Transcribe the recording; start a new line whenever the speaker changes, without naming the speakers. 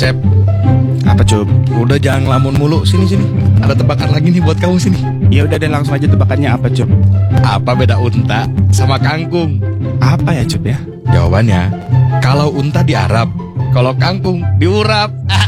Cep,
Apa Cup?
udah jangan ngelamun mulu. Sini. Ada tebakan lagi nih buat kamu sini.
Ya udah deh, langsung aja tebakannya apa Cup?
Apa beda unta sama kangkung?
Apa ya Cup ya?
Jawabannya, kalau unta diarap, kalau kangkung diurap.